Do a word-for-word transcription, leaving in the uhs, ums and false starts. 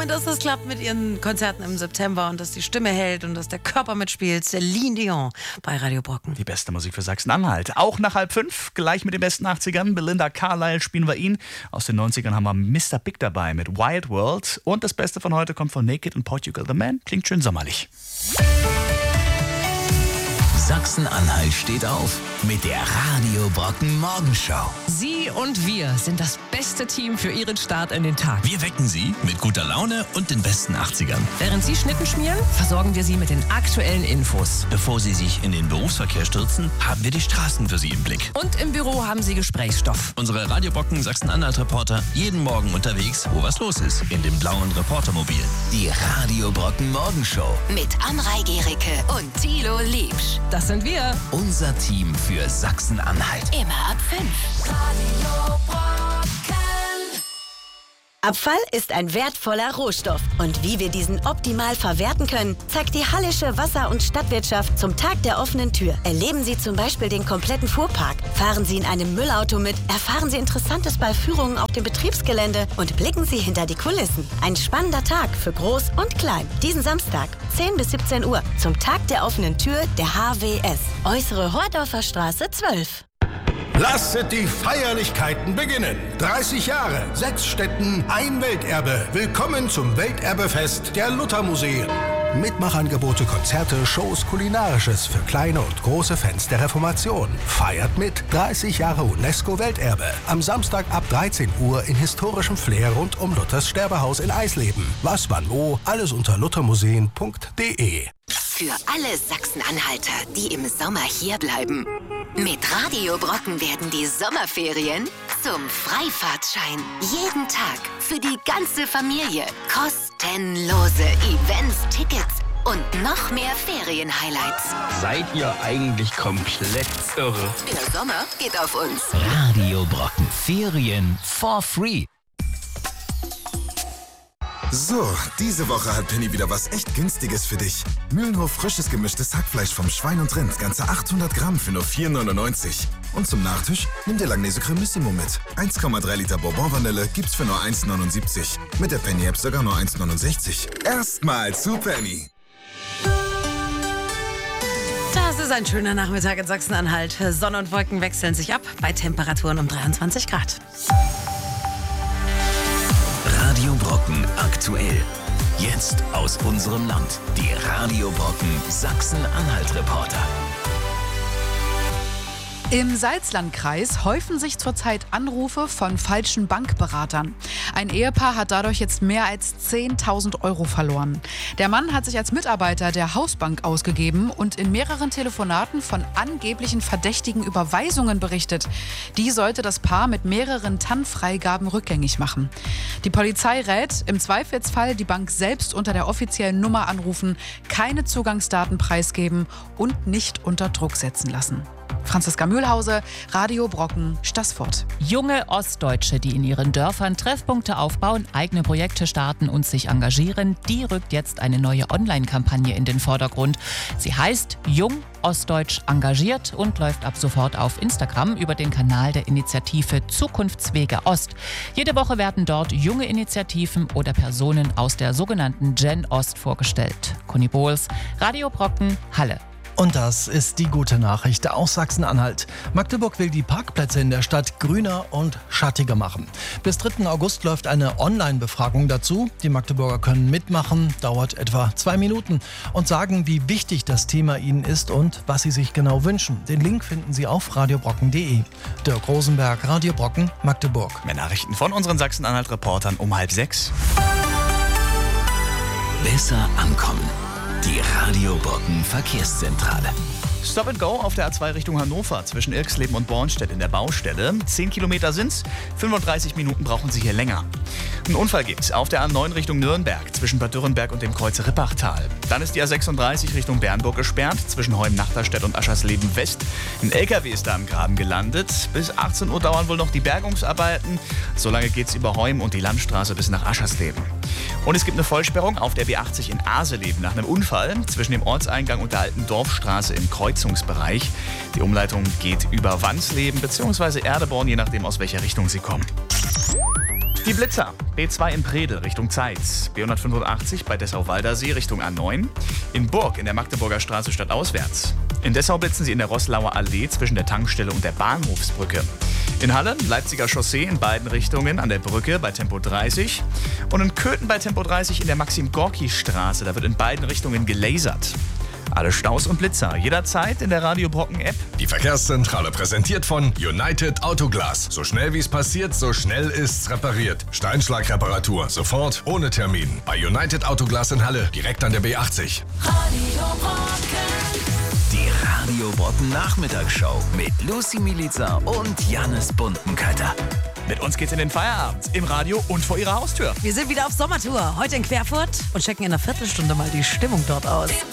damit, dass das klappt mit ihren Konzerten im September und dass die Stimme hält und dass der Körper mitspielt. Celine Dion bei Radio Brocken. Die beste Musik für Sachsen-Anhalt. Auch nach halb fünf, gleich mit den besten achtzigern. Belinda Carlisle spielen wir ihn. Aus den neunzigern haben wir Mister Big dabei mit Wild World. Und das Beste von heute kommt von Naked und Portugal the Man. Klingt schön sommerlich. Sachsen-Anhalt steht auf mit der Radio Brocken Morgenshow. Sie und wir sind das beste Team für Ihren Start in den Tag. Wir wecken Sie mit guter Laune und den besten achtzigern. Während Sie Schnitten schmieren, versorgen wir Sie mit den aktuellen Infos. Bevor Sie sich in den Berufsverkehr stürzen, haben wir die Straßen für Sie im Blick. Und im Büro haben Sie Gesprächsstoff. Unsere Radio Brocken Sachsen-Anhalt-Reporter jeden Morgen unterwegs, wo was los ist, in dem blauen Reportermobil. Die Radio Brocken Morgenshow mit Amrei Gericke und Thilo Liebsch. Das sind wir. Unser Team für Sachsen-Anhalt. Immer ab fünf. Radio Brocken. Abfall ist ein wertvoller Rohstoff. Und wie wir diesen optimal verwerten können, zeigt die Hallische Wasser- und Stadtwirtschaft zum Tag der offenen Tür. Erleben Sie zum Beispiel den kompletten Fuhrpark. Fahren Sie in einem Müllauto mit, erfahren Sie Interessantes bei Führungen auf dem Betriebsgelände und blicken Sie hinter die Kulissen. Ein spannender Tag für Groß und Klein. Diesen Samstag, zehn bis siebzehn Uhr, zum Tag der offenen Tür der H W S. Äußere Hordorfer Straße zwölf. Lasset die Feierlichkeiten beginnen. dreißig Jahre, sechs Städten, ein Welterbe. Willkommen zum Welterbefest der Luthermuseen. Mitmachangebote, Konzerte, Shows, Kulinarisches für kleine und große Fans der Reformation. Feiert mit dreißig Jahre UNESCO-Welterbe. Am Samstag ab dreizehn Uhr in historischem Flair rund um Luthers Sterbehaus in Eisleben. Was, wann, wo, alles unter luthermuseen punkt de. Für alle Sachsen-Anhalter, die im Sommer hier bleiben. Mit Radio Brocken werden die Sommerferien zum Freifahrtschein. Jeden Tag für die ganze Familie. Kostenlose Events, Tickets und noch mehr Ferienhighlights. Seid ihr eigentlich komplett irre? Der Sommer geht auf uns. Radio Brocken. Ferien for free. So, diese Woche hat Penny wieder was echt Günstiges für dich. Mühlenhof frisches gemischtes Hackfleisch vom Schwein und Rind, ganze achthundert Gramm für nur vier neunundneunzig. Und zum Nachtisch nimm dir Langnese Cremissimo mit. eins Komma drei Liter Bourbon Vanille gibt's für nur eins neunundsiebzig. Mit der Penny App sogar nur eins neunundsechzig. Erstmal zu Penny. Das ist ein schöner Nachmittag in Sachsen-Anhalt. Sonne und Wolken wechseln sich ab bei Temperaturen um dreiundzwanzig Grad. Radio Brocken aktuell. Jetzt aus unserem Land. Die Radio Brocken Sachsen-Anhalt-Reporter. Im Salzlandkreis häufen sich zurzeit Anrufe von falschen Bankberatern. Ein Ehepaar hat dadurch jetzt mehr als zehntausend Euro verloren. Der Mann hat sich als Mitarbeiter der Hausbank ausgegeben und in mehreren Telefonaten von angeblichen verdächtigen Überweisungen berichtet. Die sollte das Paar mit mehreren T A N-Freigaben rückgängig machen. Die Polizei rät, im Zweifelsfall die Bank selbst unter der offiziellen Nummer anrufen, keine Zugangsdaten preisgeben und nicht unter Druck setzen lassen. Franziska Mühlhause, Radio Brocken, Staßfurt. Junge Ostdeutsche, die in ihren Dörfern Treffpunkte aufbauen, eigene Projekte starten und sich engagieren, die rückt jetzt eine neue Online-Kampagne in den Vordergrund. Sie heißt Jung Ostdeutsch engagiert und läuft ab sofort auf Instagram über den Kanal der Initiative Zukunftswege Ost. Jede Woche werden dort junge Initiativen oder Personen aus der sogenannten Gen Ost vorgestellt. Conny Bohls, Radio Brocken, Halle. Und das ist die gute Nachricht aus Sachsen-Anhalt. Magdeburg will die Parkplätze in der Stadt grüner und schattiger machen. Bis dritten August läuft eine Online-Befragung dazu. Die Magdeburger können mitmachen, dauert etwa zwei Minuten und sagen, wie wichtig das Thema ihnen ist und was sie sich genau wünschen. Den Link finden Sie auf radiobrocken punkt de. Dirk Rosenberg, Radio Brocken, Magdeburg. Mehr Nachrichten von unseren Sachsen-Anhalt-Reportern um halb sechs. Besser ankommen. Die Radio Brocken Verkehrszentrale. Stop and Go auf der A zwei Richtung Hannover zwischen Irxleben und Bornstedt in der Baustelle. zehn Kilometer sind's, fünfunddreißig Minuten brauchen Sie hier länger. Einen Unfall gibt's auf der A neun Richtung Nürnberg zwischen Bad Dürrenberg und dem Kreuz Rippachtal. Dann ist die A sechsunddreißig Richtung Bernburg gesperrt zwischen Heum-Nachterstedt und Aschersleben West. Ein L K W ist da im Graben gelandet. Bis achtzehn Uhr dauern wohl noch die Bergungsarbeiten. Solange geht's über Heum und die Landstraße bis nach Aschersleben. Und es gibt eine Vollsperrung auf der B achtzig in Aseleben nach einem Unfall zwischen dem Ortseingang und der alten Dorfstraße im Kreuzungsbereich. Die Umleitung geht über Wansleben bzw. Erdeborn, je nachdem aus welcher Richtung sie kommen. Die Blitzer, B zwei in Predel Richtung Zeitz, B hundertfünfundachtzig bei Dessau-Waldersee Richtung A neun, in Burg in der Magdeburger Straße stadtauswärts. In Dessau blitzen sie in der Roßlauer Allee zwischen der Tankstelle und der Bahnhofsbrücke. In Halle, Leipziger Chaussee in beiden Richtungen an der Brücke bei Tempo dreißig und in Köthen bei Tempo dreißig in der Maxim-Gorki-Straße, da wird in beiden Richtungen gelasert. Alle Staus und Blitzer jederzeit in der Radio Brocken App. Die Verkehrszentrale präsentiert von United Autoglas. So schnell wie es passiert, so schnell ist's repariert. Steinschlagreparatur, sofort, ohne Termin. Bei United Autoglas in Halle, direkt an der B achtzig. Radio Brocken. Die Radio Brocken Nachmittagsshow mit Lucy Milica und Jannis Buntenkötter. Mit uns geht's in den Feierabend, im Radio und vor Ihrer Haustür. Wir sind wieder auf Sommertour, heute in Querfurt und checken in einer Viertelstunde mal die Stimmung dort aus.